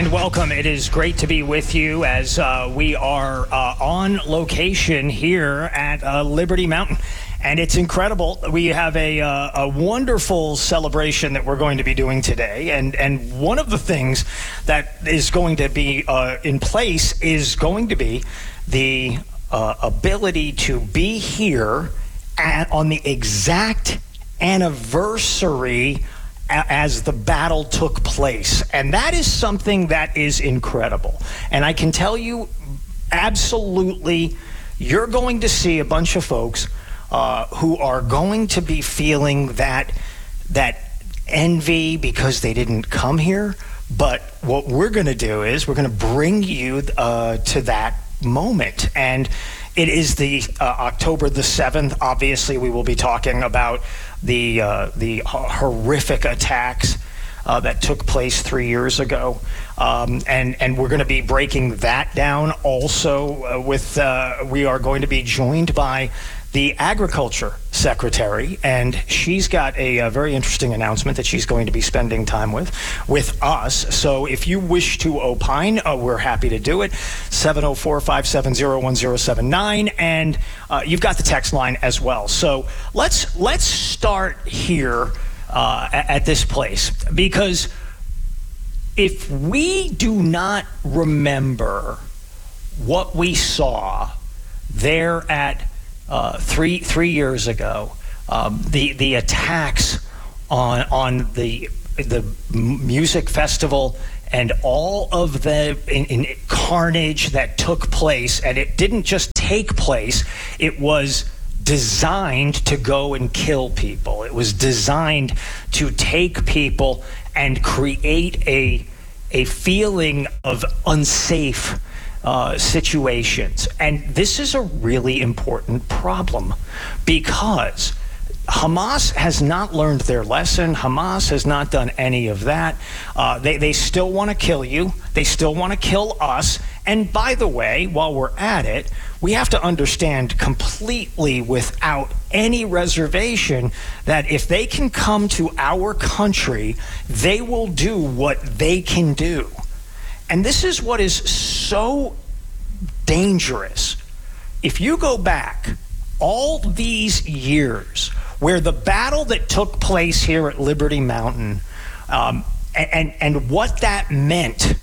And welcome. It is great to be with you as we are on location here at Liberty Mountain. And it's incredible. We have a wonderful celebration that we're going to be doing today. And one of the things that is going to be in place is going to be the ability to be here on the exact anniversary as the battle took place. And that is something that is incredible. And I can tell you, absolutely, you're going to see a bunch of folks who are going to be feeling that envy because they didn't come here. But what we're going to do is we're going to bring you to that moment. And it is the October the 7th. Obviously, we will be talking about the horrific attacks that took place 3 years ago. And we're going to be breaking that down also we are going to be joined by the Agriculture Secretary, and she's got a very interesting announcement that she's going to be spending time with us. So if you wish to opine, we're happy to do it. 704-570-1079, and you've got the text line as well. So let's start here at this place, because if we do not remember what we saw there at 3 years ago, the attacks on the music festival and all of the carnage that took place, and it didn't just take place, it was designed to go and kill people. It was designed to take people and create a feeling of unsafe situations. And this is a really important problem because Hamas has not learned their lesson. Hamas has not done any of that. They still want to kill you. They still want to kill us. And by the way, while we're at it, we have to understand completely without any reservation that if they can come to our country, they will do what they can do. And this is what is so dangerous. If you go back all these years where the battle that took place here at Liberty Mountain and what that meant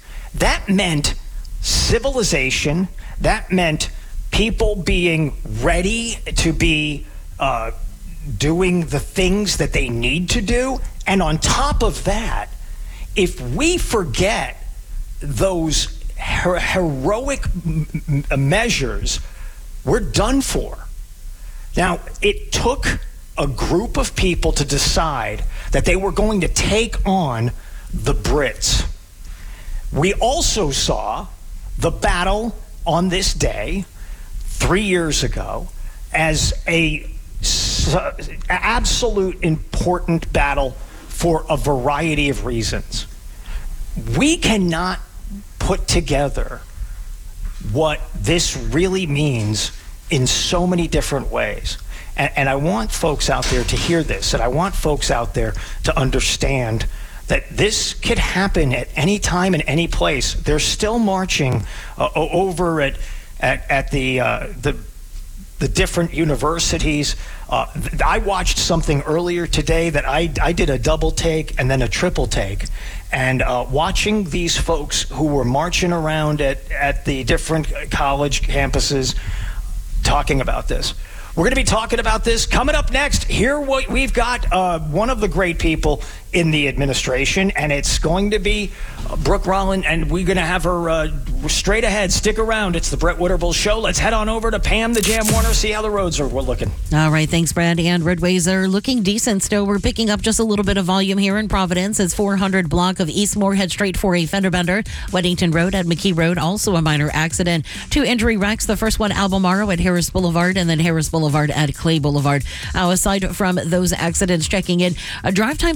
civilization, that meant people being ready to be doing the things that they need to do. And on top of that, if we forget those heroic measures, we're done for. Now, it took a group of people to decide that they were going to take on the Brits. We also saw the battle on this day 3 years ago as a absolute important battle for a variety of reasons. We cannot put together what this really means in so many different ways. And I want folks out there to hear this, and I want folks out there to understand that this could happen at any time and any place. They're still marching over at the different universities. I watched something earlier today that I did a double take and then a triple take. And watching these folks who were marching around at the different college campuses talking about this. We're going to be talking about this coming up next. Here we've got one of the great people in the administration, and it's going to be Brooke Rollin, and we're going to have her straight ahead. Stick around. It's the Brett Winterble Show. Let's head on over to Pam, the Jam Warner, see how the roads are looking. All right, thanks, Brad. And roadways are looking decent still. We're picking up just a little bit of volume here in Providence. It's 400 block of East Moorhead Street for a fender bender. Weddington Road at McKee Road, also a minor accident. 2 injury wrecks. The first one, Albemarle at Harris Boulevard, and then Harris Boulevard at Clay Boulevard. Aside from those accidents, checking in, drive times are not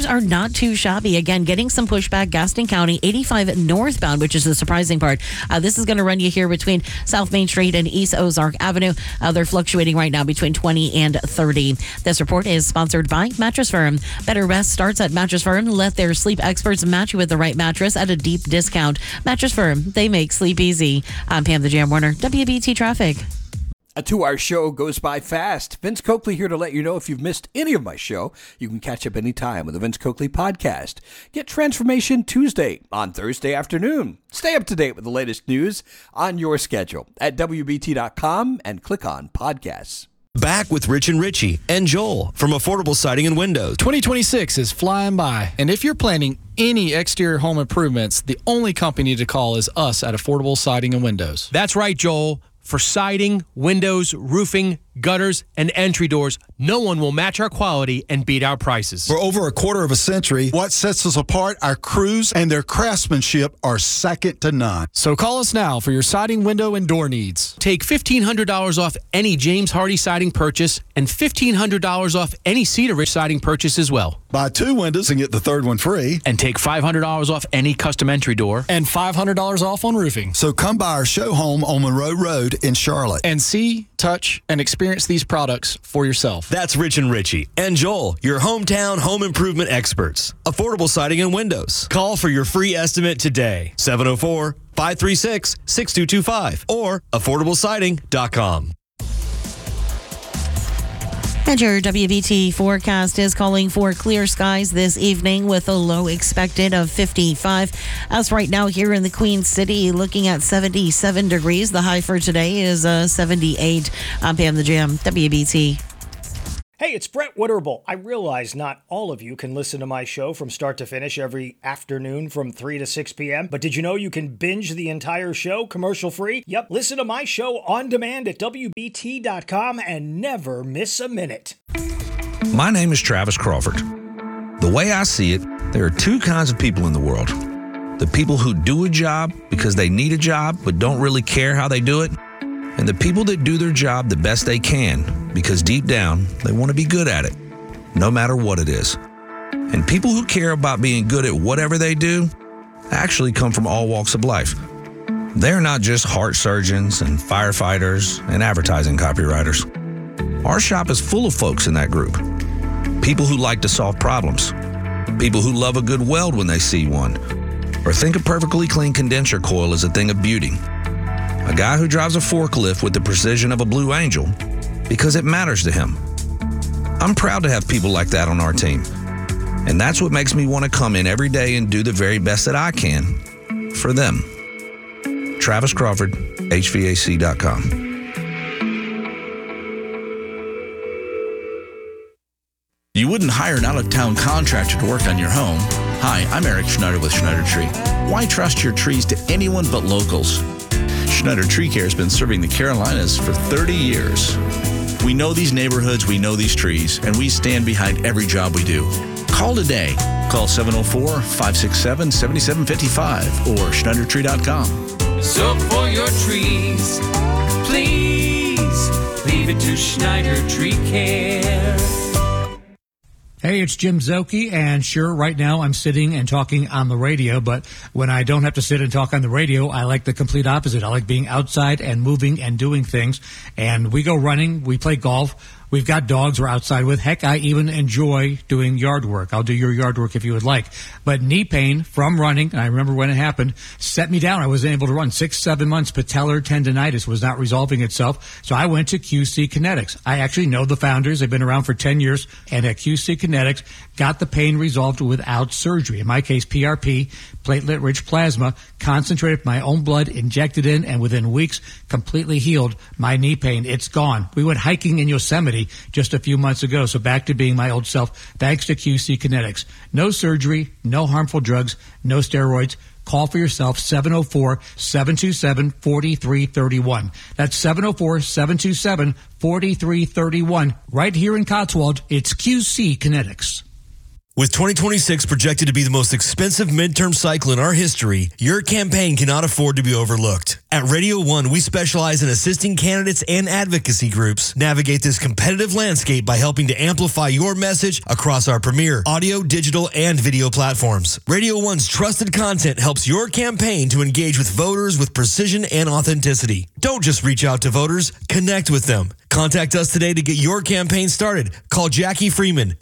not too shabby. Again, getting some pushback. Gaston County, 85 northbound, which is the surprising part. This is going to run you here between South Main Street and East Ozark Avenue. They're fluctuating right now between 20 and 30. This report is sponsored by Mattress Firm. Better rest starts at Mattress Firm. Let their sleep experts match you with the right mattress at a deep discount. Mattress Firm, they make sleep easy. I'm Pam the Jam Warner, WBT Traffic. A 2-hour show goes by fast. Vince Coakley here to let you know if you've missed any of my show, you can catch up anytime with the Vince Coakley Podcast. Get Transformation Tuesday on Thursday afternoon. Stay up to date with the latest news on your schedule at WBT.com and click on podcasts. Back with Rich and Richie and Joel from Affordable Siding and Windows. 2026 is flying by, and if you're planning any exterior home improvements, the only company to call is us at Affordable Siding and Windows. That's right, Joel. For siding, windows, roofing, gutters, and entry doors, no one will match our quality and beat our prices. For over a quarter of a century, what sets us apart, our crews and their craftsmanship are second to none. So call us now for your siding, window, and door needs. Take $1,500 off any James Hardy siding purchase and $1,500 off any Cedar Ridge siding purchase as well. Buy 2 windows and get the third one free. And take $500 off any custom entry door. And $500 off on roofing. So come by our show home on Monroe Road in Charlotte. And see, touch, and experience these products for yourself. That's Rich and Richie and Joel, your hometown home improvement experts. Affordable Siding and Windows. Call for your free estimate today. 704-536-6225 or affordablesiding.com. And your WBT forecast is calling for clear skies this evening with a low expected of 55. As right now here in the Queen City, looking at 77 degrees. The high for today is 78. I'm Pam the Jam, WBT. Hey, it's Brett Witterable. I realize not all of you can listen to my show from start to finish every afternoon from 3 to 6 p.m. But did you know you can binge the entire show commercial free? Yep, listen to my show on demand at WBT.com and never miss a minute. My name is Travis Crawford. The way I see it, there are 2 kinds of people in the world. The people who do a job because they need a job but don't really care how they do it. And the people that do their job the best they can because deep down, they want to be good at it, no matter what it is. And people who care about being good at whatever they do actually come from all walks of life. They're not just heart surgeons and firefighters and advertising copywriters. Our shop is full of folks in that group. People who like to solve problems. People who love a good weld when they see one. Or think a perfectly clean condenser coil is a thing of beauty. A guy who drives a forklift with the precision of a Blue Angel because it matters to him. I'm proud to have people like that on our team. And that's what makes me want to come in every day and do the very best that I can for them. Travis Crawford, HVAC.com. You wouldn't hire an out-of-town contractor to work on your home. Hi, I'm Eric Schneider with Schneider Tree. Why trust your trees to anyone but locals? Schneider Tree Care has been serving the Carolinas for 30 years. We know these neighborhoods, we know these trees, and we stand behind every job we do. Call today. Call 704-567-7755 or SchneiderTree.com. So for your trees, please leave it to Schneider Tree Care. Hey, it's Jim Zoki, and sure, right now I'm sitting and talking on the radio, but when I don't have to sit and talk on the radio, I like the complete opposite. I like being outside and moving and doing things, and we go running, we play golf, we've got dogs we're outside with. Heck, I even enjoy doing yard work. I'll do your yard work if you would like. But knee pain from running, and I remember when it happened, set me down. I wasn't able to run 6-7 months. Patellar tendonitis was not resolving itself, so I went to QC Kinetics. I actually know the founders. They've been around for 10 years, and at QC Kinetics, got the pain resolved without surgery. In my case, PRP, platelet-rich plasma, concentrated my own blood, injected in, and within weeks, completely healed my knee pain. It's gone. We went hiking in Yosemite just a few months ago, so back to being my old self, thanks to QC Kinetics. No surgery, no harmful drugs, no steroids. Call for yourself, 704-727-4331. That's 704-727-4331. Right here in Cotswold, it's QC Kinetics. With 2026 projected to be the most expensive midterm cycle in our history, your campaign cannot afford to be overlooked. At Radio 1, we specialize in assisting candidates and advocacy groups navigate this competitive landscape by helping to amplify your message across our premier audio, digital, and video platforms. Radio 1's trusted content helps your campaign to engage with voters with precision and authenticity. Don't just reach out to voters, connect with them. Contact us today to get your campaign started. Call Jackie Freeman,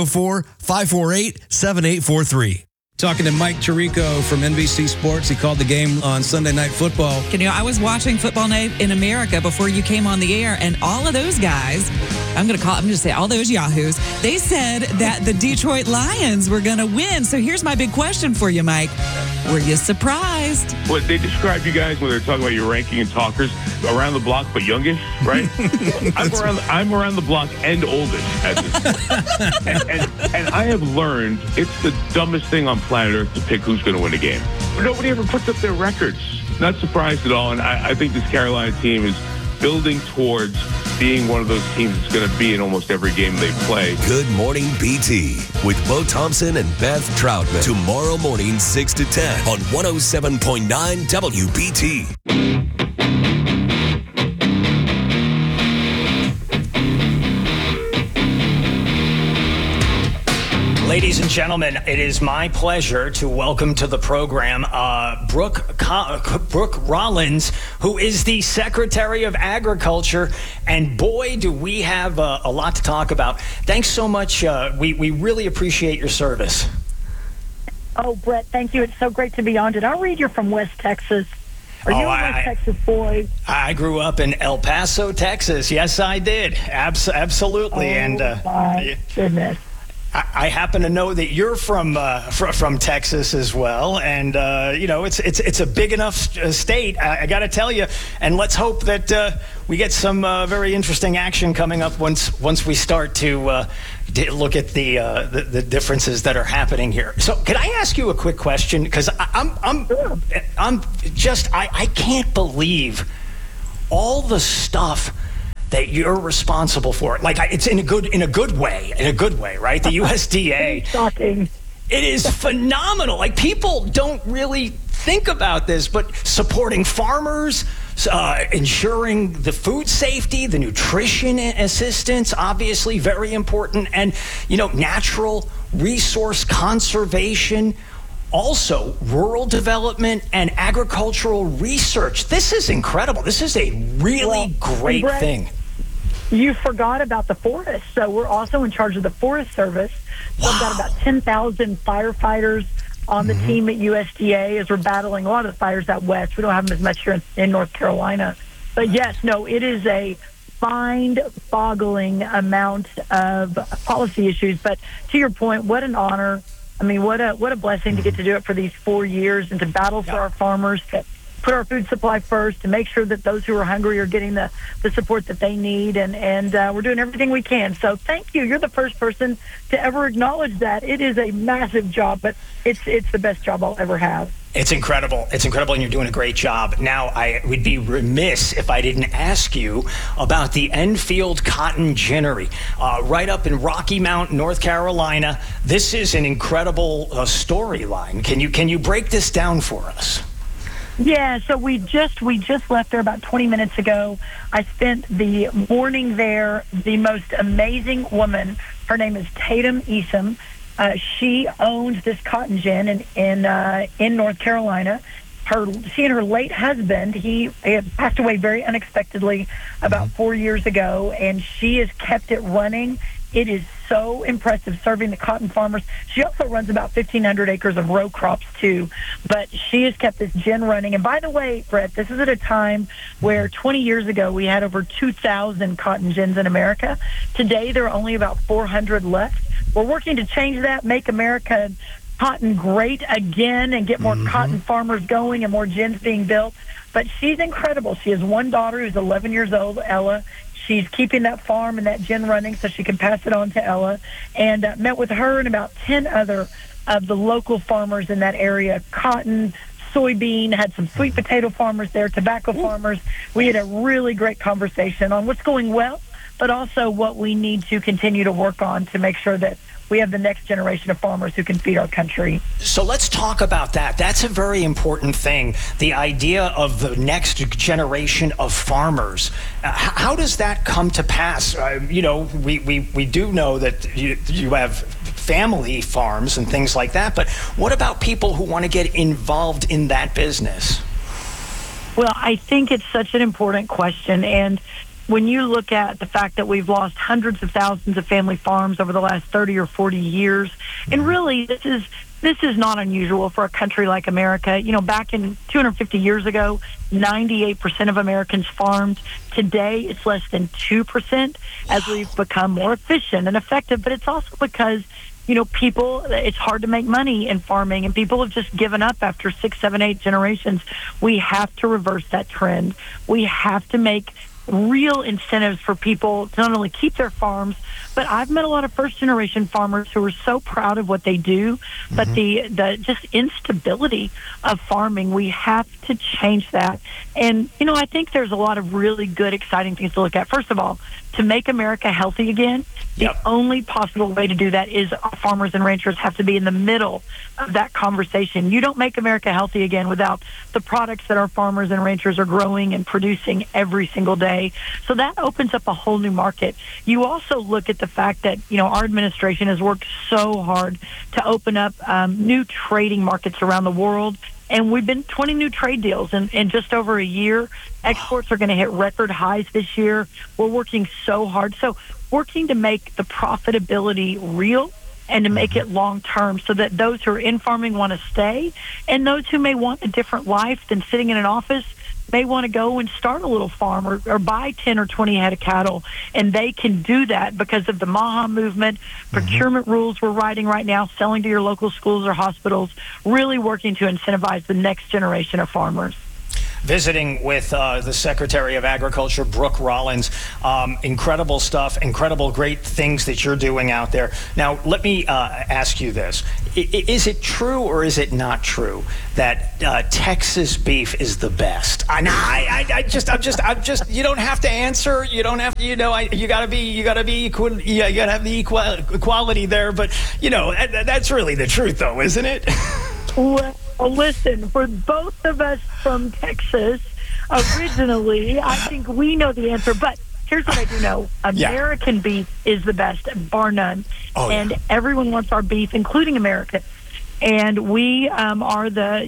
704-548-7843. Talking to Mike Tirico from NBC Sports. He called the game on Sunday Night Football. I was watching Football Night in America before you came on the air, and all of those guys, I'm going to say all those yahoos, they said that the Detroit Lions were going to win. So here's my big question for you, Mike. Were you surprised? Well, they described you guys when they're talking about your ranking and talkers around the block, but youngish, right? I'm around the block and oldest at this point. and I have learned it's the dumbest thing on planet Earth to pick who's going to win a game. Nobody ever puts up their records. Not surprised at all. And I think this Carolina team is building towards being one of those teams that's going to be in almost every game they play. Good Morning BT with Bo Thompson and Beth Troutman. Tomorrow morning, 6 to 10 on 107.9 WBT. Ladies and gentlemen, it is my pleasure to welcome to the program Brooke Rollins, who is the Secretary of Agriculture. And boy, do we have a lot to talk about. Thanks so much. We really appreciate your service. Oh, Brett, thank you. It's so great to be on. Did I read you're from West Texas? Are you a West Texas boy? I grew up in El Paso, Texas. Yes, I did. Absolutely. My goodness. I happen to know that you're from Texas as well, and it's a big enough state. I got to tell you, and let's hope that we get some very interesting action coming up once we start to look at the differences that are happening here. So, can I ask you a quick question? Because I can't believe all the stuff that you're responsible for. Like, it's in a good way, right? The USDA. Shocking. It is phenomenal. Like, people don't really think about this, but supporting farmers, ensuring the food safety, the nutrition assistance, obviously very important, and, natural resource conservation, also rural development and agricultural research. This is incredible. This is a really great thing. You forgot about the forest. So we're also in charge of the Forest Service. So we've got about 10,000 firefighters on the team at USDA as we're battling a lot of the fires out west. We don't have them as much here in North Carolina. But yes, it is a mind-boggling amount of policy issues. But to your point, what an honor. I mean, what a blessing to get to do it for these 4 years and to battle for our farmers, to put our food supply first, to make sure that those who are hungry are getting the support that they need. And we're doing everything we can. So thank you. You're the first person to ever acknowledge that. It is a massive job, but it's the best job I'll ever have. It's incredible. It's incredible, and you're doing a great job. Now, I would be remiss if I didn't ask you about the Enfield Cotton Ginnery, right up in Rocky Mount, North Carolina. This is an incredible storyline. Can you break this down for us? Yeah, so we just left there about 20 minutes ago. I spent the morning there. The most amazing woman, her name is Tatum Easom. She owns this cotton gin in North Carolina. She and her late husband, he had passed away very unexpectedly about 4 years ago, and she has kept it running. It is so impressive serving the cotton farmers. She also runs about 1,500 acres of row crops, too. But she has kept this gin running. And by the way, Brett, this is at a time where 20 years ago we had over 2,000 cotton gins in America. Today there are only about 400 left. We're working to change that, make America cotton great again, and get more cotton farmers going and more gins being built. But she's incredible. She has one daughter who's 11 years old, Ella. She's keeping that farm and that gin running so she can pass it on to Ella. And met with her and about 10 other of the local farmers in that area, cotton, soybean, had some sweet potato farmers there, tobacco farmers. We had a really great conversation on what's going well, but also what we need to continue to work on to make sure that we have the next generation of farmers who can feed our country. So let's talk about that. That's a very important thing, the idea of the next generation of farmers. How does that come to pass? We do know that you have family farms and things like that, but what about people who want to get involved in that business? Well, I think it's such an important question, and when you look at the fact that we've lost hundreds of thousands of family farms over the last 30 or 40 years, and really this is not unusual for a country like America. Back in 250 years ago, 98% of Americans farmed. Today, it's less than 2% as we've become more efficient and effective, but it's also because people, it's hard to make money in farming, and people have just given up after 6, 7, 8 generations. We have to reverse that trend. We have to make real incentives for people to not only keep their farms, but I've met a lot of first-generation farmers who are so proud of what they do, but the just instability of farming, we have to change that. And, I think there's a lot of really good, exciting things to look at. First of all, to make America healthy again, the only possible way to do that is farmers and ranchers have to be in the middle of that conversation. You don't make America healthy again without the products that our farmers and ranchers are growing and producing every single day. So that opens up a whole new market. You also look at the fact that, our administration has worked so hard to open up new trading markets around the world. And we've been 20 new trade deals in just over a year. Exports are going to hit record highs this year. We're working so hard. So working to make the profitability real and to make it long term so that those who are in farming want to stay, and those who may want a different life than sitting in an office may want to go and start a little farm or buy 10 or 20 head of cattle, and they can do that because of the MAHA movement, procurement rules we're writing right now, selling to your local schools or hospitals, really working to incentivize the next generation of farmers. Visiting with the Secretary of Agriculture, Brooke Rollins. Incredible stuff, incredible great things that you're doing out there. Now, let me ask you this. Is it true or is it not true that Texas beef is the best? I'm just, you don't have to answer. You don't have to, you gotta be equal. Yeah, you gotta have the equality there. But, that's really the truth though, isn't it? Well, listen, for both of us from Texas, originally, I think we know the answer. But here's what I do know. American beef is the best, bar none. And everyone wants our beef, including Americans. And we are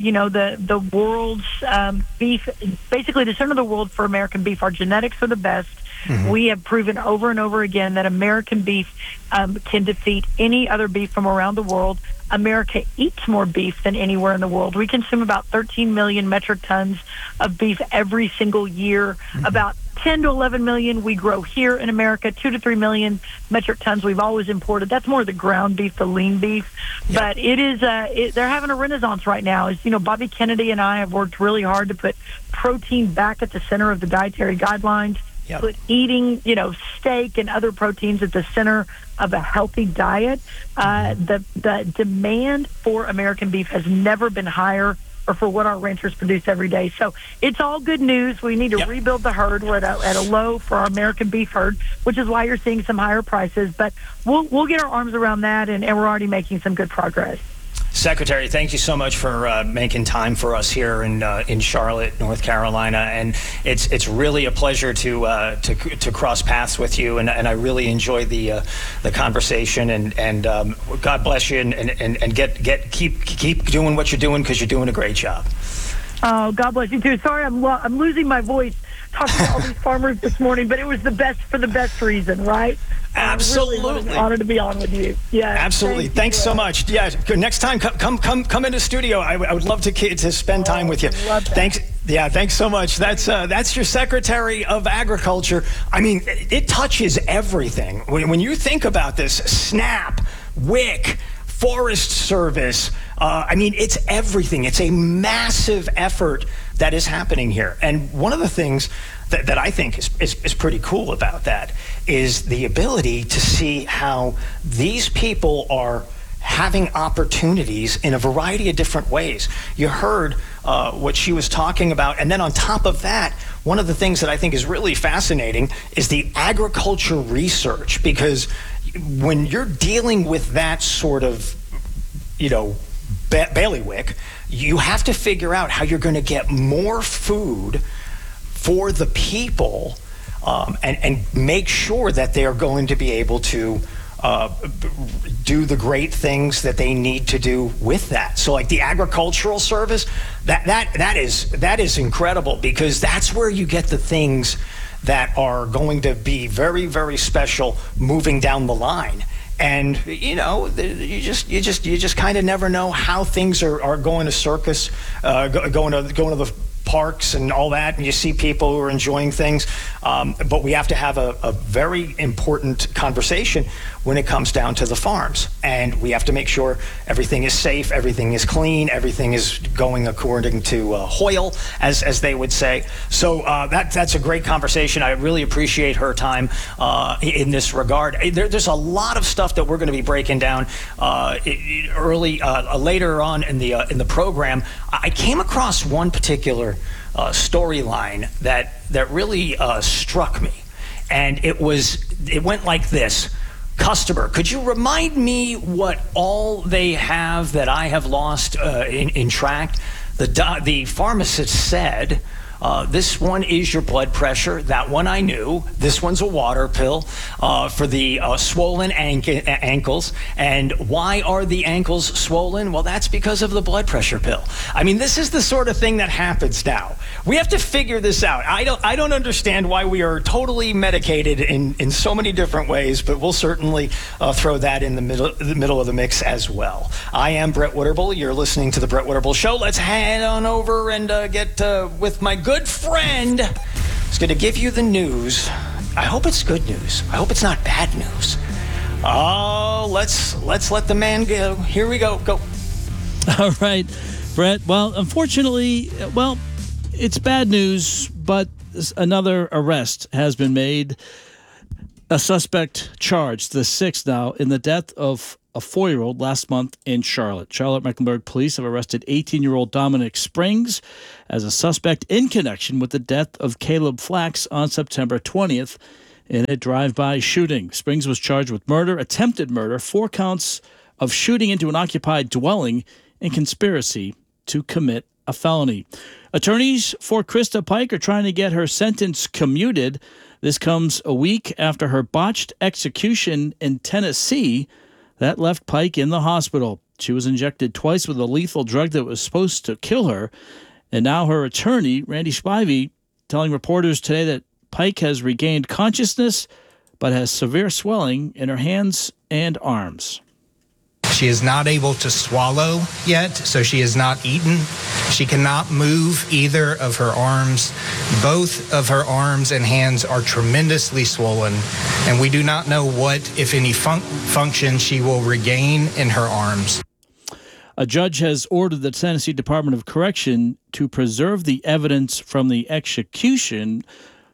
the world's beef, basically the center of the world for American beef. Our genetics are the best. We have proven over and over again that American beef can defeat any other beef from around the world. America eats more beef than anywhere in the world. We consume about 13 million metric tons of beef every single year. About 10 to 11 million we grow here in America. 2 to 3 million metric tons we've always imported. That's more the ground beef, the lean beef. But it is they're having a renaissance right now. As Bobby Kennedy and I have worked really hard to put protein back at the center of the dietary guidelines. Put eating, steak and other proteins at the center of a healthy diet. The demand for American beef has never been higher, or for what our ranchers produce every day. So it's all good news. We need to rebuild the herd. We're at a low for our American beef herd, which is why you're seeing some higher prices. But we'll get our arms around that, and we're already making some good progress. Secretary, thank you so much for making time for us here in Charlotte, North Carolina, and it's really a pleasure to cross paths with you, and I really enjoy the conversation, and God bless you, and keep doing what you're doing, because you're doing a great job. Oh, God bless you too. Sorry, I'm losing my voice talking to all these farmers this morning, but it was the best for the best reason, right? Absolutely. Really an honor to be on with you. Yeah. Absolutely. Thanks so much. Yeah. Next time, come into studio. I would love to spend time with you. Love that. Thanks. Yeah. Thanks so much. That's your Secretary of Agriculture. I mean, it touches everything. When you think about this, SNAP, WIC, Forest Service. It's everything. It's a massive effort that is happening here. And one of the things that I think is pretty cool about that is the ability to see how these people are having opportunities in a variety of different ways. You heard what she was talking about. And then on top of that, one of the things that I think is really fascinating is the agriculture research, because when you're dealing with that sort of, bailiwick, you have to figure out how you're going to get more food for the people, and make sure that they are going to be able to do the great things that they need to do with that. So like the agricultural service, that is incredible, because that's where you get the things that are going to be very, very special moving down the line. And you just kind of never know how things are going to circus, going to the parks and all that, and you see people who are enjoying things, but we have to have a very important conversation when it comes down to the farms, and we have to make sure everything is safe, everything is clean, everything is going according to Hoyle, as they would say. So that's a great conversation. I really appreciate her time in this regard. There's a lot of stuff that we're going to be breaking down later on in the program. I came across one particular storyline that really struck me, and it went like this. Customer, could you remind me what all they have that I have lost in track? The pharmacist said, this one is your blood pressure. That one I knew. This one's a water pill for the swollen ankles. And why are the ankles swollen? Well, that's because of the blood pressure pill. I mean, this is the sort of thing that happens now. We have to figure this out. I don't understand why we are totally medicated in so many different ways, but we'll certainly throw that in the middle of the mix as well. I am Brett Witterbull. You're listening to the Brett Witterbull Show. Let's head on over and get with my good friend who's going to give you the news. I hope it's good news. I hope it's not bad news. Oh, let's let the man go. Here we go. Go. All right, Brett. Well, unfortunately, it's bad news, but another arrest has been made. A suspect charged, the sixth now, in the death of a 4-year-old last month in Charlotte. Charlotte-Mecklenburg police have arrested 18-year-old Dominic Springs as a suspect in connection with the death of Caleb Flax on September 20th in a drive-by shooting. Springs was charged with murder, attempted murder, 4 counts of shooting into an occupied dwelling, and conspiracy to commit a felony. Attorneys for Krista Pike are trying to get her sentence commuted. This comes a week after her botched execution in Tennessee that left Pike in the hospital. She was injected twice with a lethal drug that was supposed to kill her. And now her attorney, Randy Spivey, telling reporters today that Pike has regained consciousness but has severe swelling in her hands and arms. She is not able to swallow yet, so she has not eaten. She cannot move either of her arms. Both of her arms and hands are tremendously swollen, and we do not know what, if any, function she will regain in her arms. A judge has ordered the Tennessee Department of Correction to preserve the evidence from the execution.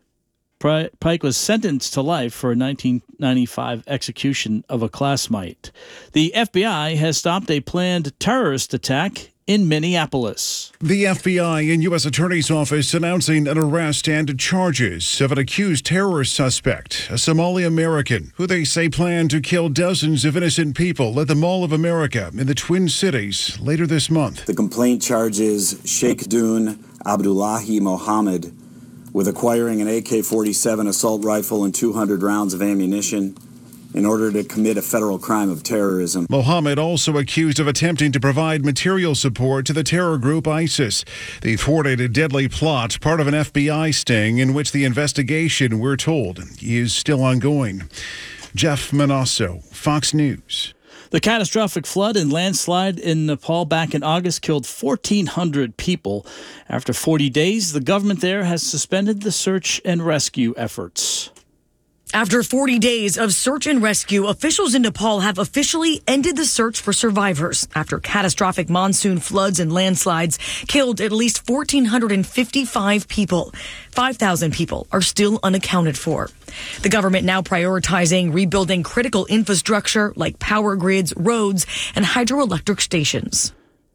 Pike was sentenced to life for a 1995 execution of a classmate. The FBI has stopped a planned terrorist attack in Minneapolis. The FBI and U.S. Attorney's Office announcing an arrest and charges of an accused terrorist suspect, a Somali American, who they say planned to kill dozens of innocent people at the Mall of America in the Twin Cities later this month. The complaint charges Sheikh Dun Abdullahi Mohammed with acquiring an AK-47 assault rifle and 200 rounds of ammunition in order to commit a federal crime of terrorism. Mohammed also accused of attempting to provide material support to the terror group ISIS. They thwarted a deadly plot, part of an FBI sting in which the investigation, we're told, is still ongoing. Jeff Manasso, Fox News. The catastrophic flood and landslide in Nepal back in August killed 1,400 people. After 40 days, the government there has suspended the search and rescue efforts. After 40 days of search and rescue, officials in Nepal have officially ended the search for survivors after catastrophic monsoon floods and landslides killed at least 1,455 people. 5,000 people are still unaccounted for. The government now prioritizing rebuilding critical infrastructure like power grids, roads, and hydroelectric stations.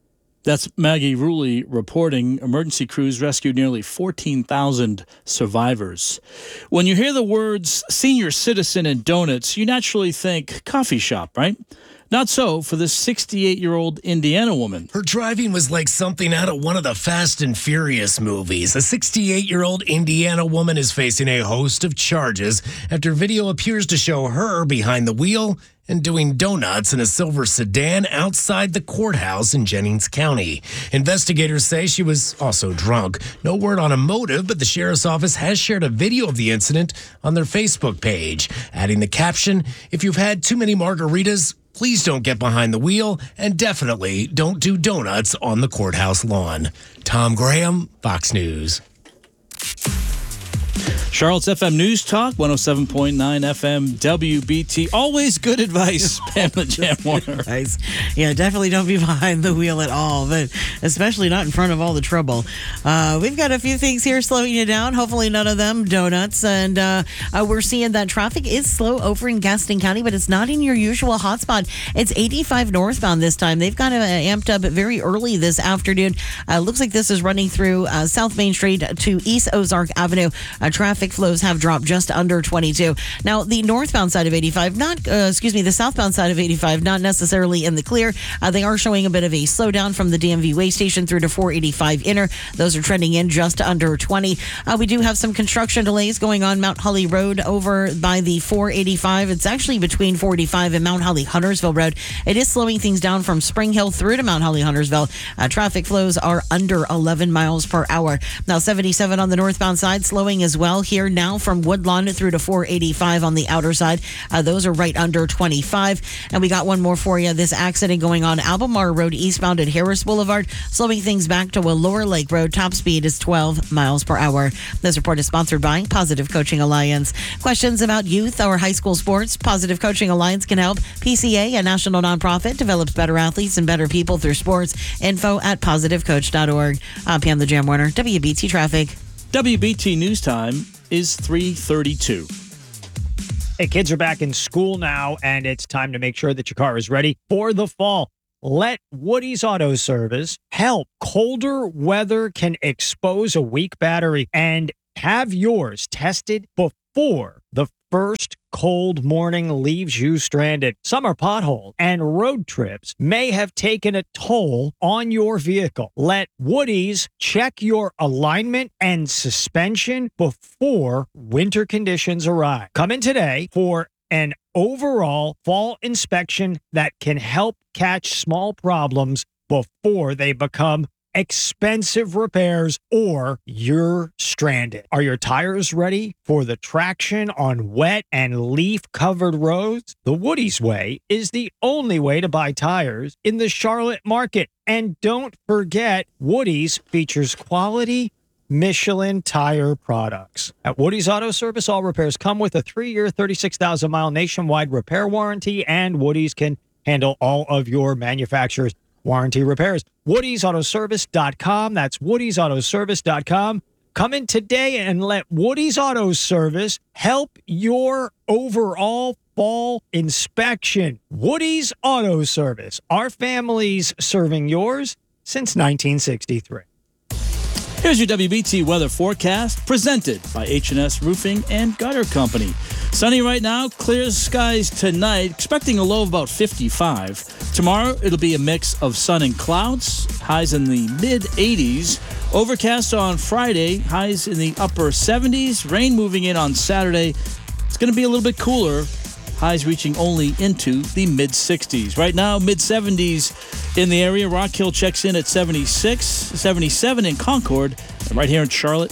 That's Maggie Rulli reporting. Emergency crews rescued nearly 14,000 survivors. When you hear the words senior citizen and donuts, you naturally think coffee shop, right? Not so for this 68-year-old Indiana woman. Her driving was like something out of one of the Fast and Furious movies. A 68-year-old Indiana woman is facing a host of charges after video appears to show her behind the wheel and doing donuts in a silver sedan outside the courthouse in Jennings County. Investigators say she was also drunk. No word on a motive, but the sheriff's office has shared a video of the incident on their Facebook page, adding the caption, "If you've had too many margaritas, please don't get behind the wheel, and definitely don't do donuts on the courthouse lawn." Tom Graham, Fox News. Charlotte's FM News Talk, 107.9 FM WBT. Always good advice, Pamela Jamwarner. Nice. Yeah, definitely don't be behind the wheel at all, but especially not in front of all the trouble. We've got a few things here slowing you down. Hopefully none of them donuts. And we're seeing that traffic is slow over in Gaston County, but it's not in your usual hotspot. It's 85 northbound this time. They've got it amped up very early this afternoon. Looks like this is running through South Main Street to East Ozark Avenue. Traffic flows have dropped just under 22. Now, the northbound side of 85, the southbound side of 85, not necessarily in the clear. They are showing a bit of a slowdown from the DMV way station through to 485 inner. Those are trending in just under 20. We do have some construction delays going on Mount Holly Road over by the 485. It's actually between 485 and Mount Holly Huntersville Road. It is slowing things down from Spring Hill through to Mount Holly Huntersville. Traffic flows are under 11 miles per hour. Now, 77 on the northbound side, slowing as well here now from Woodlawn through to 485 on the outer side. Those are right under 25. And we got one more for you. This accident going on Albemarle Road eastbound at Harris Boulevard, slowing things back to a Lower Lake Road. Top speed is 12 miles per hour. This report is sponsored by Positive Coaching Alliance. Questions about youth or high school sports? Positive Coaching Alliance can help. PCA, a national nonprofit, develops better athletes and better people through sports. Info at positivecoach.org. I'm Pam the Jam Warner, WBT Traffic. WBT News Time is 3:32. Hey, kids are back in school now, and it's time to make sure that your car is ready for the fall. Let Woody's Auto Service help. Colder weather can expose a weak battery, and have yours tested before the first cold morning leaves you stranded. Summer potholes and road trips may have taken a toll on your vehicle. Let Woody's check your alignment and suspension before winter conditions arrive. Come in today for an overall fall inspection that can help catch small problems before they become expensive repairs or you're stranded. Are your tires ready for the traction on wet and leaf-covered roads? The Woody's Way is the only way to buy tires in the Charlotte market. And don't forget, Woody's features quality Michelin tire products. At Woody's Auto Service, all repairs come with a 3-year, 36,000-mile nationwide repair warranty, and Woody's can handle all of your manufacturer's warranty repairs. Woody'sAutoservice.com. That's Woody'sAutoservice.com. Come in today and let Woody's Auto Service help your overall fall inspection. Woody's Auto Service. Our family's serving yours since 1963. Here's your WBT weather forecast presented by H&S Roofing and Gutter Company. Sunny right now, clear skies tonight, expecting a low of about 55. Tomorrow, it'll be a mix of sun and clouds, highs in the mid-80s. Overcast on Friday, highs in the upper 70s. Rain moving in on Saturday. It's going to be a little bit cooler, highs reaching only into the mid-60s. Right now, mid-70s in the area. Rock Hill checks in at 76, 77 in Concord, and right here in Charlotte,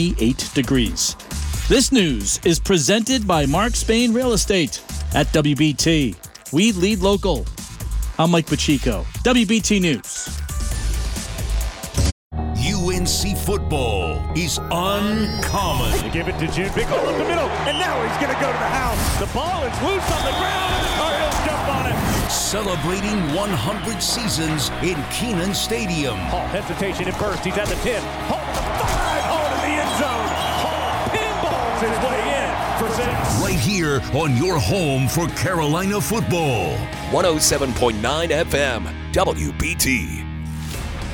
78 degrees. This news is presented by Mark Spain Real Estate at WBT. We lead local. I'm Mike Pacheco, WBT News. UNC football is uncommon. They give it to June. Big hole up the middle, and now he's going to go to the house. The ball is loose on the ground, and the Cardinals jump on it. Celebrating 100 seasons in Kenan Stadium. Hall hesitation at first. He's at the 10. Hall to the 5. Hall to the end zone. Hall pinballs his way in for 6. Right here on your home for Carolina football. 107.9 FM, WBT.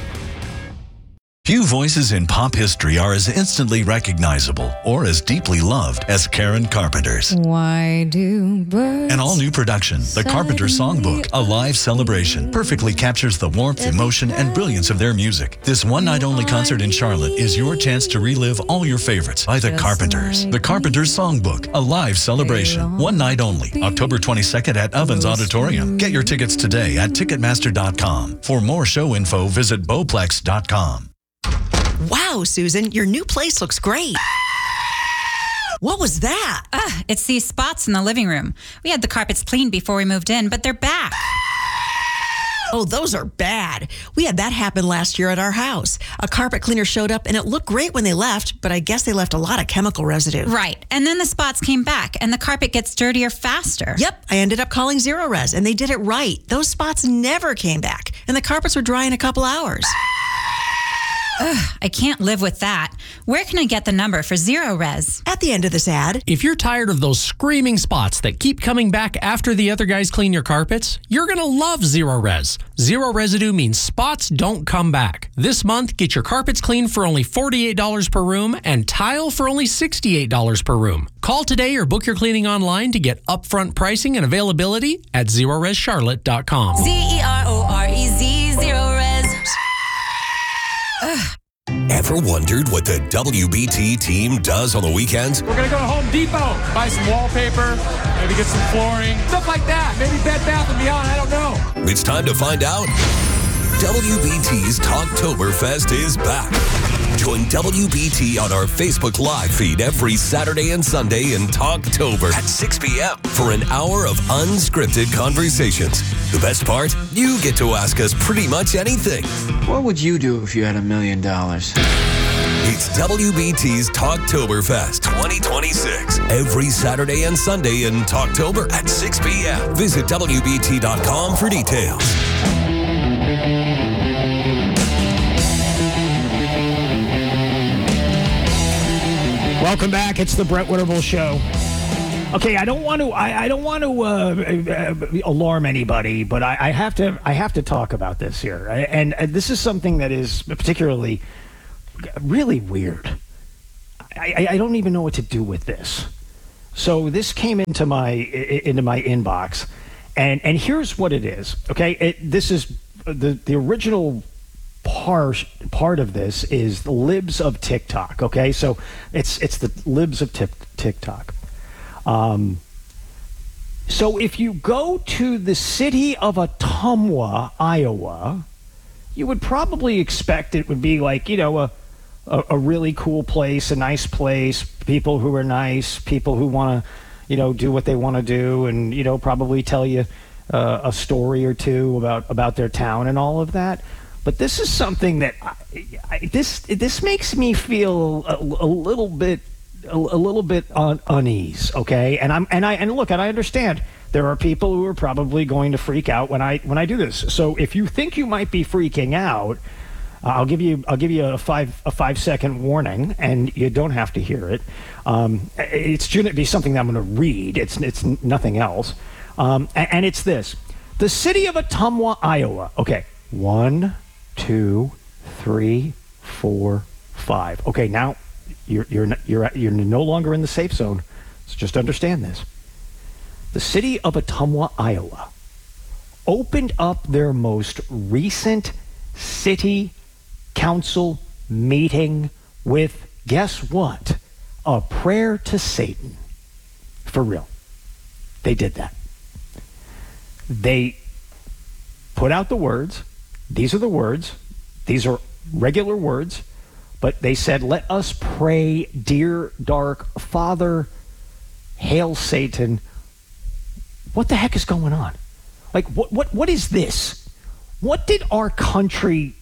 Few voices in pop history are as instantly recognizable or as deeply loved as Karen Carpenter's. Why do birds... An all-new production, The Carpenter Songbook, a live celebration, perfectly captures the warmth, emotion, and brilliance of their music. This one-night-only concert in Charlotte is your chance to relive all your favorites by The Carpenters. The Carpenters Songbook, a live celebration, one night only, October 22nd at Ovens Auditorium. Get your tickets today at Ticketmaster.com. For more show info, visit Bowplex.com. Wow, Susan, your new place looks great. What was that? It's these spots in the living room. We had the carpets cleaned before we moved in, but they're back. Oh, those are bad. We had that happen last year at our house. A carpet cleaner showed up and it looked great when they left, but I guess they left a lot of chemical residue. Right. And then the spots came back and the carpet gets dirtier faster. Yep. I ended up calling Zero Res and they did it right. Those spots never came back and the carpets were dry in a couple hours. I can't live with that. Where can I get the number for Zero Res? At the end of this ad. If you're tired of those screaming spots that keep coming back after the other guys clean your carpets, you're going to love Zero Res. Zero residue means spots don't come back. This month, get your carpets cleaned for only $48 per room and tile for only $68 per room. Call today or book your cleaning online to get upfront pricing and availability at ZeroResCharlotte.com. ZeroRez, Zero Res. Ever wondered what the WBT team does on the weekends? We're going to go to Home Depot, buy some wallpaper, maybe get some flooring, stuff like that. Maybe Bed Bath & Beyond, I don't know. It's time to find out. WBT's Talktoberfest is back. Join WBT on our Facebook Live feed every Saturday and Sunday in Talktober at 6 p.m. for an hour of unscripted conversations. The best part? You get to ask us pretty much anything. What would you do if you had $1 million? It's WBT's Talktoberfest 2026. Every Saturday and Sunday in Talktober at 6 p.m. Visit WBT.com for details. Welcome back. It's the Brett Winterble Show. Okay, I don't want to alarm anybody, but I have to talk about this here, and this is something that is particularly really weird. I don't even know what to do with this. So this came into my inbox, and here's what it is. Okay, this is the original part of this is the libs of TikTok. Okay, so it's the libs of TikTok. So if you go to the city of Ottumwa, Iowa, you would probably expect it would be like, you know, a really cool place, a nice place, people who are nice, people who want to, you know, do what they want to do, and, you know, probably tell you a story or two about their town and all of that. But this is something that this makes me feel a little bit unease. Okay, and look, I understand there are people who are probably going to freak out when I do this. So if you think you might be freaking out, I'll give you a 5-second warning, and you don't have to hear it. It's going to be something that I'm going to read. It's nothing else, and it's this: the city of Ottumwa, Iowa. Okay, 1, 2, 3, 4, 5. Okay, now you're no longer in the safe zone. So just understand this. The city of Ottumwa, Iowa, opened up their most recent city council meeting with, guess what? A prayer to Satan. For real. They did that. They put out the words. These are the words. These are regular words. But they said, let us pray, dear dark Father, hail Satan. What the heck is going on? Like, what is this? What did our country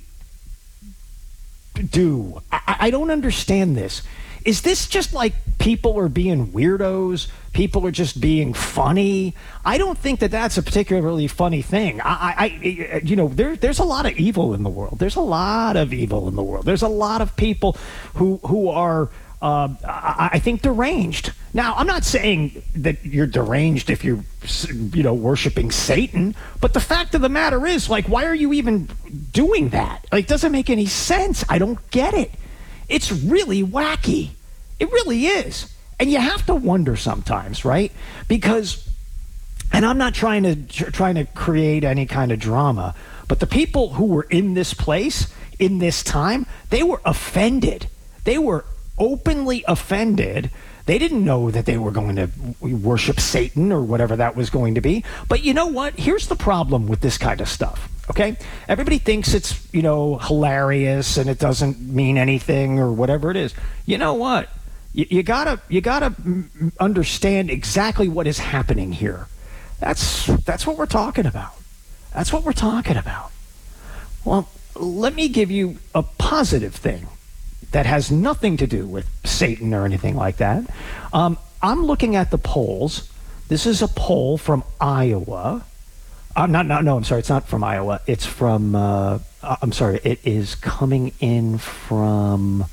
do? I don't understand this. Is this just like people are being weirdos? People are just being funny? I don't think that that's a particularly funny thing. There's a lot of evil in the world. There's a lot of evil in the world. There's a lot of people who are, I think, deranged. Now, I'm not saying that you're deranged if you're, worshiping Satan, but the fact of the matter is, like, why are you even doing that? Like, it doesn't make any sense. I don't get it. It's really wacky. It really is. And you have to wonder sometimes, right? Because, and I'm not trying to create any kind of drama, but the people who were in this place, in this time, they were offended. They were openly offended. They didn't know that they were going to worship Satan or whatever that was going to be. But you know what? Here's the problem with this kind of stuff, okay? Everybody thinks it's, hilarious and it doesn't mean anything or whatever it is. You know what? You gotta understand exactly what is happening here. That's what we're talking about. That's what we're talking about. Well, let me give you a positive thing that has nothing to do with Satan or anything like that. I'm looking at the polls. This is a poll from Iowa. I'm sorry, it's not from Iowa. It's from, it is coming in from,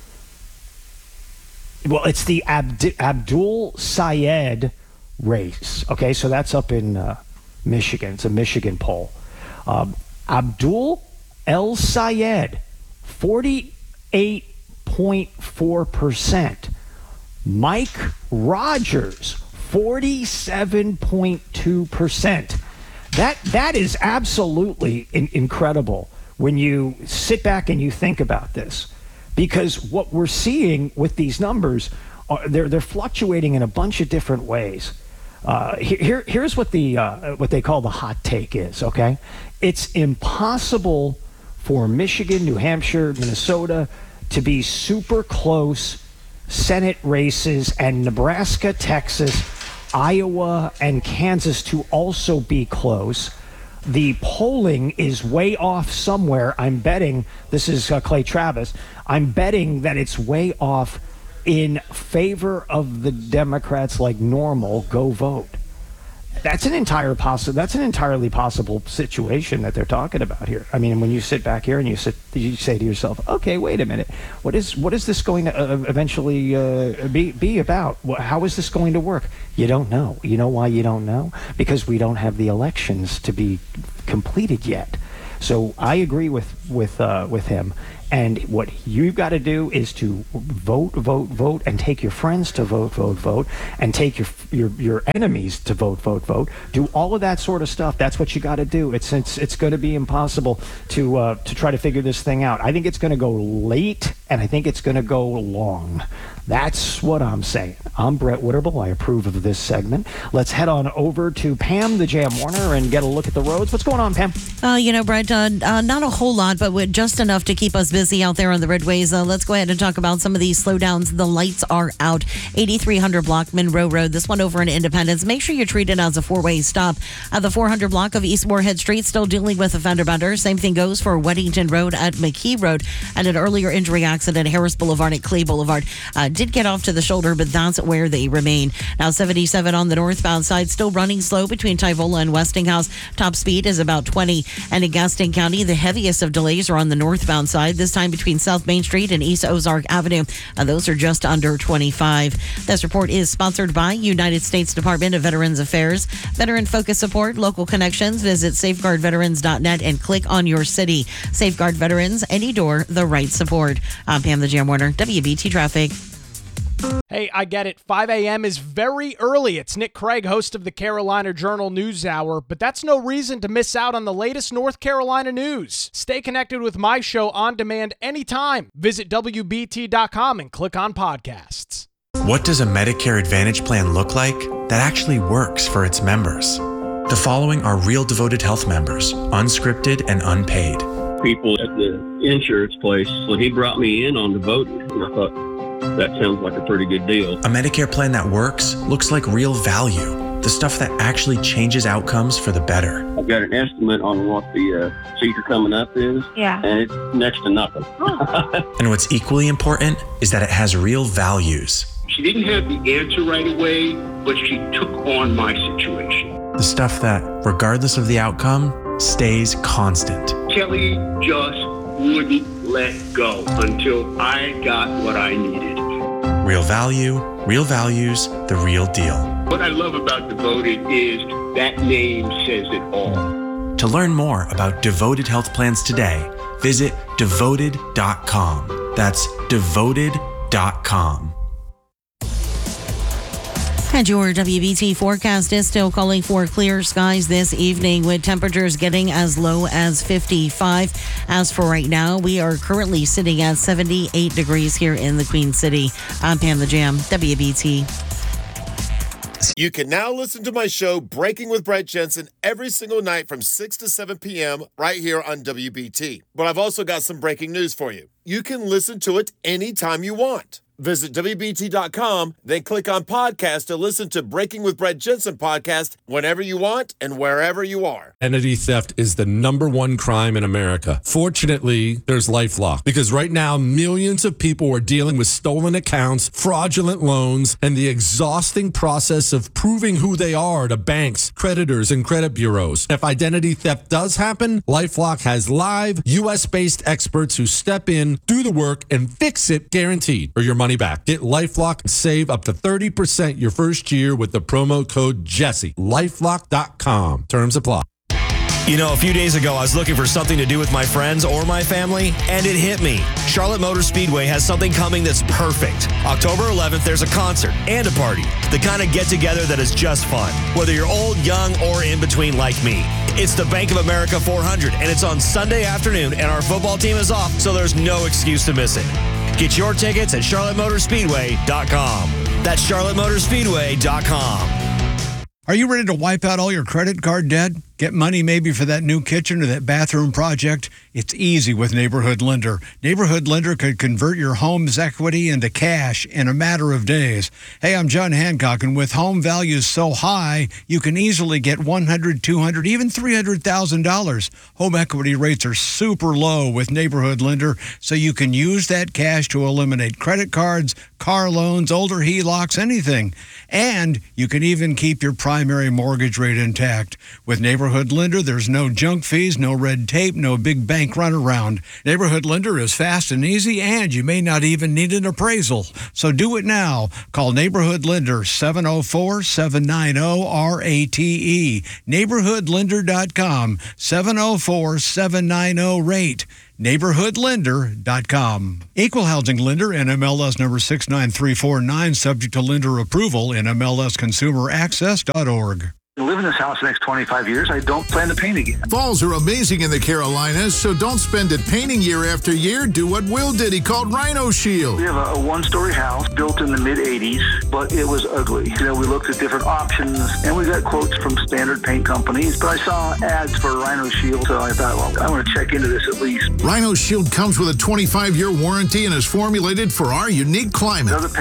it's the Abdul Sayed race. Okay, so that's up in Michigan. It's a Michigan poll. Abdul El Sayed, 48.4%. Mike Rogers, 47.2%. That is absolutely incredible when you sit back and you think about this, because what we're seeing with these numbers, they're fluctuating in a bunch of different ways. Here's what they call the hot take is. Okay, it's impossible for Michigan, New Hampshire, Minnesota to be super close Senate races, and Nebraska, Texas, Iowa, and Kansas to also be close. The polling is way off somewhere. I'm betting, this is Clay Travis, I'm betting that it's way off in favor of the Democrats like normal. Go vote. That's an entirely possible situation that they're talking about here. I mean, when you sit back here and you say to yourself, okay, wait a minute, what is this going to eventually be about? How is this going to work? You don't know. You know why you don't know? Because we don't have the elections to be completed yet. So I agree with him. And what you've got to do is to vote, and take your friends to vote, and take your enemies to vote. Do all of that sort of stuff. That's what you got to do. It's going to be impossible to try to figure this thing out. I think it's going to go late, and I think it's going to go long. That's what I'm saying. I'm Brett Witterble. I approve of this segment. Let's head on over to Pam, the Jam Warner, and get a look at the roads. What's going on, Pam? Brett, not a whole lot, but with just enough to keep us busy out there on the roadways. Let's go ahead and talk about some of these slowdowns. The lights are out. 8300 block Monroe Road. This one over in Independence. Make sure you treat it as a four-way stop. The 400 block of East Moorhead Street still dealing with a fender bender. Same thing goes for Weddington Road at McKee Road. And an earlier injury accident, Harris Boulevard at Clay Boulevard. Did get off to the shoulder, but that's where they remain. Now 77 on the northbound side, still running slow between Tyvola and Westinghouse. Top speed is about 20. And in Gaston County, the heaviest of delays are on the northbound side, this time between South Main Street and East Ozark Avenue. Those are just under 25. This report is sponsored by United States Department of Veterans Affairs. Veteran Focus Support, local connections. Visit safeguardveterans.net and click on your city. Safeguard Veterans, any door, the right support. I'm Pam the Jam Warner, WBT Traffic. Hey, I get it. 5 a.m. is very early. It's Nick Craig, host of the Carolina Journal News Hour, but that's no reason to miss out on the latest North Carolina news. Stay connected with my show on demand anytime. Visit WBT.com and click on podcasts. What does a Medicare Advantage plan look like that actually works for its members? The following are real devoted health members, unscripted and unpaid. People at the insurance place, so he brought me in on the voting, and I thought, that sounds like a pretty good deal. A Medicare plan that works looks like real value, the stuff that actually changes outcomes for the better. I've got an estimate on what the procedure coming up is, and it's next to nothing. And what's equally important is that it has real values. She didn't have the answer right away, but she took on my situation. The stuff that, regardless of the outcome, stays constant. Kelly just wouldn't let go until I got what I needed. Real value, real values, the real deal. What I love about Devoted is that name says it all. To learn more about Devoted Health Plans today, visit devoted.com. That's devoted.com. And your WBT forecast is still calling for clear skies this evening with temperatures getting as low as 55. As for right now, we are currently sitting at 78 degrees here in the Queen City. I'm Pam the Jam, WBT. You can now listen to my show, Breaking with Brett Jensen, every single night from 6 to 7 p.m. right here on WBT. But I've also got some breaking news for you. You can listen to it anytime you want. Visit WBT.com, then click on podcast to listen to Breaking with Brett Jensen podcast whenever you want and wherever you are. Identity theft is the #1 crime in America. Fortunately, there's LifeLock, because right now millions of people are dealing with stolen accounts, fraudulent loans, and the exhausting process of proving who they are to banks, creditors, and credit bureaus. If identity theft does happen, LifeLock has live U.S.-based experts who step in, do the work, and fix it guaranteed, or your money back. Get LifeLock and save up to 30% your first year with the promo code Jesse. LifeLock.com. Terms apply. You know, a few days ago, I was looking for something to do with my friends or my family, and it hit me. Charlotte Motor Speedway has something coming that's perfect. October 11th, there's a concert and a party. The kind of get-together that is just fun, whether you're old, young, or in between like me. It's the Bank of America 400, and it's on Sunday afternoon, and our football team is off, so there's no excuse to miss it. Get your tickets at charlottemotorspeedway.com. That's charlottemotorspeedway.com. Are you ready to wipe out all your credit card debt? Get money maybe for that new kitchen or that bathroom project? It's easy with Neighborhood Lender. Neighborhood Lender could convert your home's equity into cash in a matter of days. Hey, I'm John Hancock, and with home values so high, you can easily get $100,000, $200,000, even $300,000. Home equity rates are super low with Neighborhood Lender, so you can use that cash to eliminate credit cards, car loans, older HELOCs, anything. And you can even keep your primary mortgage rate intact. With Neighborhood Lender, there's no junk fees, no red tape, no big bank runaround. Neighborhood Lender is fast and easy, and you may not even need an appraisal. So do it now. Call Neighborhood Lender 704-790-RATE. NeighborhoodLender.com 704-790-RATE. NeighborhoodLender.com. Equal housing lender, NMLS number 69349, subject to lender approval, NMLSconsumeraccess.org. I live in this house the next 25 years. I don't plan to paint again. Falls are amazing in the Carolinas, so don't spend it painting year after year. Do what Will did. He called Rhino Shield. We have a one-story house built in the mid-'80s, but it was ugly. You know, we looked at different options, and we got quotes from standard paint companies, but I saw ads for Rhino Shield, so I thought, well, I want to check into this at least. Rhino Shield comes with a 25-year warranty and is formulated for our unique climate.